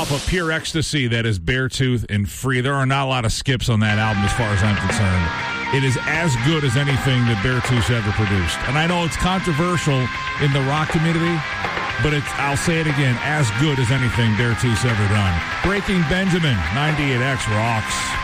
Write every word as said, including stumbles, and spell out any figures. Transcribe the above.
yourself a pure ecstasy that is Beartooth and free. There are not a lot of skips on that album as far as I'm concerned. It is as good as anything that Beartooth's ever produced. And I know it's controversial in the rock community, but it's, I'll say it again, as good as anything Beartooth's ever done. Breaking Benjamin, ninety-eight X rocks.